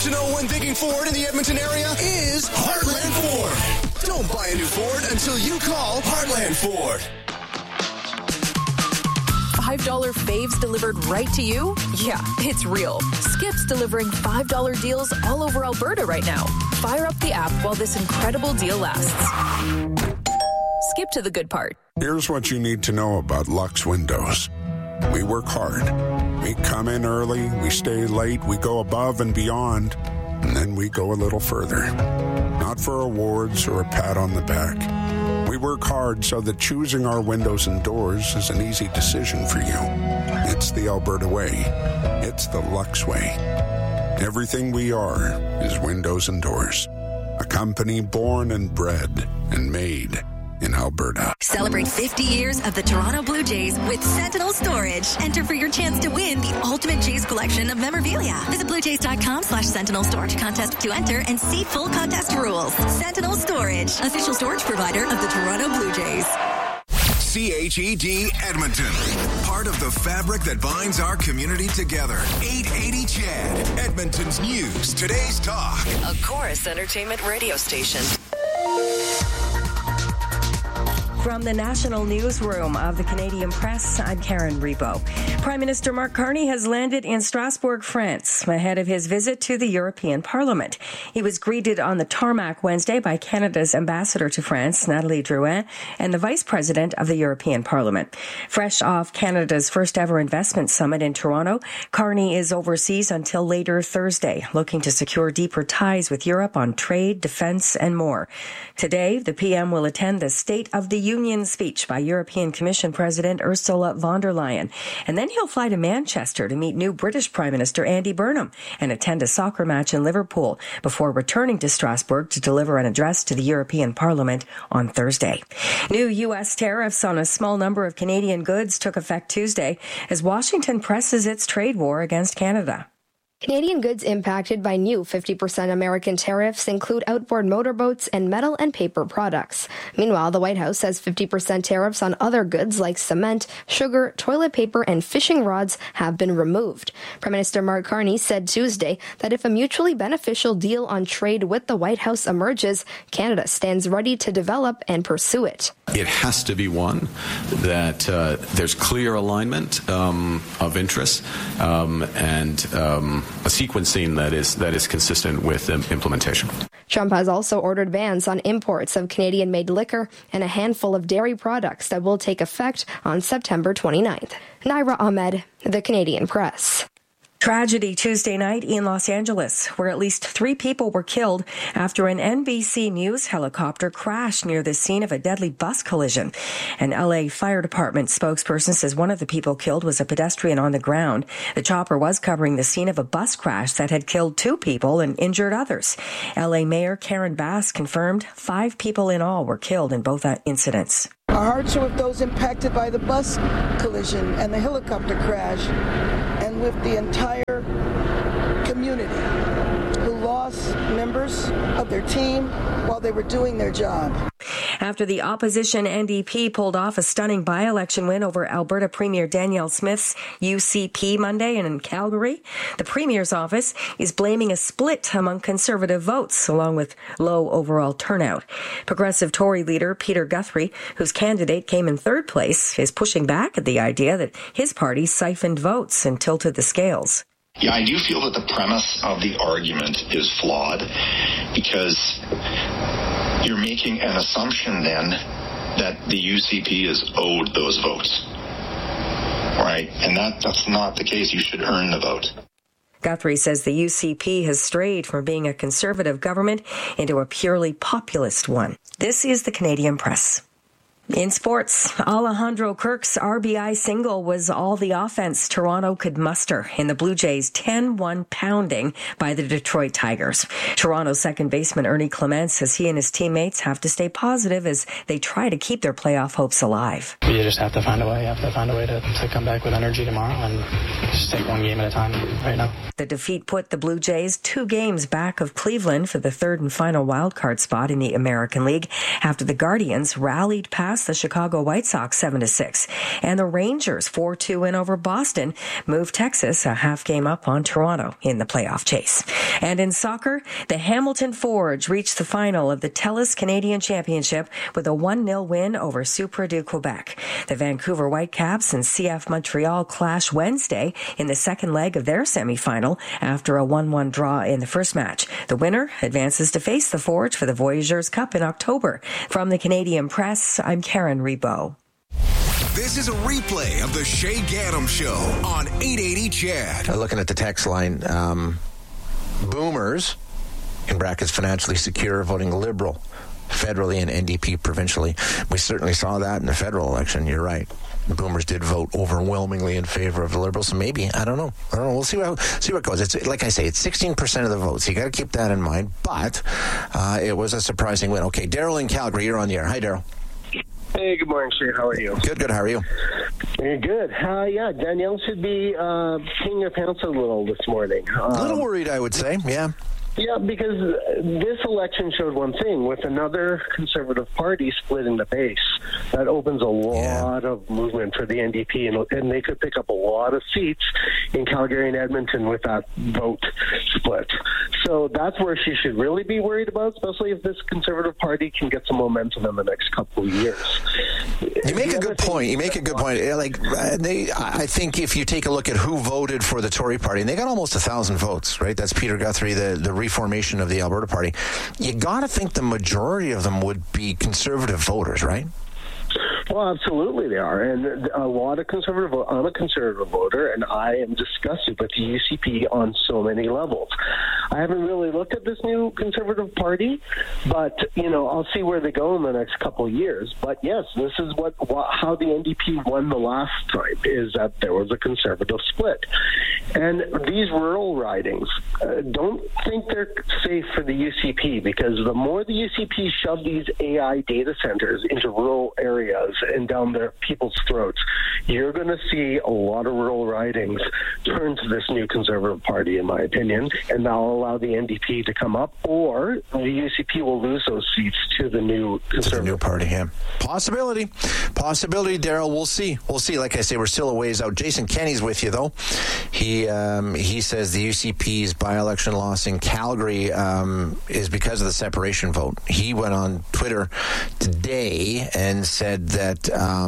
to know when thinking Ford in the Edmonton area is Heartland Ford. Don't buy a new Ford until you call Heartland Ford. $5 faves delivered right to you? Yeah, it's real. Skip's delivering $5 deals all over Alberta right now. Fire up the app while this incredible deal lasts. Skip to the good part. Here's what you need to know about Lux Windows. We work hard. We come in early, we stay late, we go above and beyond, and then we go a little further. Not for awards or a pat on the back. We work hard so that choosing our windows and doors is an easy decision for you. It's the Alberta way. It's the Lux way. Everything we are is windows and doors. A company born and bred and made in Alberta. Celebrate 50 years of the Toronto Blue Jays with Sentinel Storage. Enter for your chance to win the ultimate Jays collection of memorabilia. Visit bluejays.com/Sentinel Storage contest to enter and see full contest rules. Sentinel Storage, official storage provider of the Toronto Blue Jays. CHED Edmonton. Part of the fabric that binds our community together. 880 CHED. Edmonton's news. Today's talk. A Chorus Entertainment radio station. From the National Newsroom of the Canadian Press, I'm Karen Rebo. Prime Minister Mark Carney has landed in Strasbourg, France, ahead of his visit to the European Parliament. He was greeted on the tarmac Wednesday by Canada's ambassador to France, Nathalie Drouin, and the Vice President of the European Parliament. Fresh off Canada's first ever investment summit in Toronto, Carney is overseas until later Thursday, looking to secure deeper ties with Europe on trade, defense, and more. Today, the PM will attend the State of the Union speech by European Commission President Ursula von der Leyen. And then he'll fly to Manchester to meet new British Prime Minister Andy Burnham and attend a soccer match in Liverpool before returning to Strasbourg to deliver an address to the European Parliament on Thursday. New U.S. tariffs on a small number of Canadian goods took effect Tuesday as Washington presses its trade war against Canada. Canadian goods impacted by new 50% American tariffs include outboard motorboats and metal and paper products. Meanwhile, the White House says 50% tariffs on other goods like cement, sugar, toilet paper, and fishing rods have been removed. Prime Minister Mark Carney said Tuesday that if a mutually beneficial deal on trade with the White House emerges, Canada stands ready to develop and pursue it. It has to be one that there's clear alignment of interests and a sequencing that is consistent with implementation. Trump has also ordered bans on imports of Canadian-made liquor and a handful of dairy products that will take effect on September 29th. Naira Ahmed, The Canadian Press. Tragedy Tuesday night in Los Angeles, where at least 3 people were killed after an NBC News helicopter crashed near the scene of a deadly bus collision. An LA Fire Department spokesperson says one of the people killed was a pedestrian on the ground. The chopper was covering the scene of a bus crash that had killed 2 people and injured others. LA Mayor Karen Bass confirmed 5 people in all were killed in both incidents. Our hearts are with those impacted by the bus collision and the helicopter crash, and with the entire community who lost members of their team while they were doing their job. After the opposition NDP pulled off a stunning by-election win over Alberta Premier Danielle Smith's UCP Monday in Calgary, the Premier's office is blaming a split among Conservative votes, along with low overall turnout. Progressive Tory leader Peter Guthrie, whose candidate came in 3rd place, is pushing back at the idea that his party siphoned votes and tilted the scales. Yeah, I do feel that the premise of the argument is flawed because you're making an assumption then that the UCP is owed those votes, right? And that's not the case. You should earn the vote. Guthrie says the UCP has strayed from being a Conservative government into a purely populist one. This is the Canadian Press. In sports, Alejandro Kirk's RBI single was all the offense Toronto could muster in the Blue Jays' 10-1 pounding by the Detroit Tigers. Toronto's second baseman Ernie Clements says he and his teammates have to stay positive as they try to keep their playoff hopes alive. You just have to find a way. You have to find a way to come back with energy tomorrow and just take one game at a time right now. The defeat put the Blue Jays 2 games back of Cleveland for the 3rd and final wildcard spot in the American League after the Guardians rallied past the Chicago White Sox 7-6, and the Rangers 4-2 win over Boston moved Texas a half game up on Toronto in the playoff chase. And in soccer, the Hamilton Forge reached the final of the TELUS Canadian Championship with a 1-0 win over Supra du Quebec. The Vancouver Whitecaps and CF Montreal clash Wednesday in the second leg of their semifinal after a 1-1 draw in the first match. The winner advances to face the Forge for the Voyageurs Cup in October. From the Canadian Press, I'm Karen Rebo. This is a replay of the Shay Gaddam Show on 880 CHED. Looking at the text line, boomers, in brackets financially secure, voting Liberal federally and NDP provincially. We certainly saw that in the federal election. You're right. The boomers did vote overwhelmingly in favor of the Liberals. So maybe, I don't know. We'll see what it goes. It's like I say, it's 16% of the votes. You got to keep that in mind. But it was a surprising win. Okay, Daryl in Calgary, you're on the air. Hi, Daryl. Hey, good morning, Shane. How are you? Good. How are you? Good. Yeah, Danielle should be peeing her pants a little this morning. A little worried, I would say. Yeah. Yeah, because this election showed one thing. With another Conservative Party splitting the base, that opens a lot of movement for the NDP, and they could pick up a lot of seats in Calgary and Edmonton with that vote split. So that's where she should really be worried about, especially if this Conservative Party can get some momentum in the next couple of years. You make a good point. I think if you take a look at who voted for the Tory Party, and they got almost 1,000 votes, right? That's Peter Guthrie, the reformation of the Alberta Party. You got to think the majority of them would be Conservative voters, right? Well, absolutely they are. And a lot of Conservative, I'm a Conservative voter, and I am disgusted with the UCP on so many levels. I haven't really looked at this new Conservative Party, but, I'll see where they go in the next couple of years. But yes, this is how the NDP won the last time, is that there was a Conservative split. And these rural ridings, don't think they're safe for the UCP, because the more the UCP shove these AI data centers into rural areas and down their people's throats, you're going to see a lot of rural ridings turn to this new Conservative Party, in my opinion, and that'll allow the NDP to come up, or the UCP will lose those seats to the new Conservative Party. Yeah. Possibility, Daryl. We'll see. Like I say, we're still a ways out. Jason Kenney's with you, though. He says the UCP's by-election loss in Calgary is because of the separation vote. He went on Twitter today and said that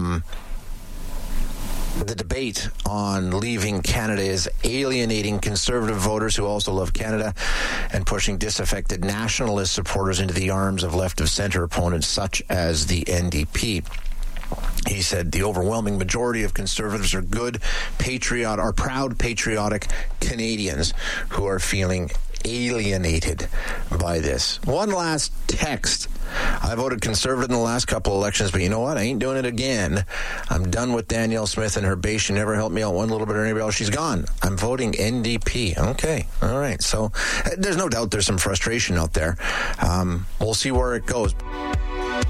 the debate on leaving Canada is alienating Conservative voters who also love Canada and pushing disaffected nationalist supporters into the arms of left-of-center opponents such as the NDP. He said the overwhelming majority of Conservatives are proud, patriotic Canadians who are feeling alienated by this. One last text. I voted Conservative in the last couple of elections, but you know what? I ain't doing it again. I'm done with Danielle Smith and her base. She never helped me out one little bit or anybody else. She's gone. I'm voting NDP. Okay. All right. So there's no doubt there's some frustration out there. We'll see where it goes.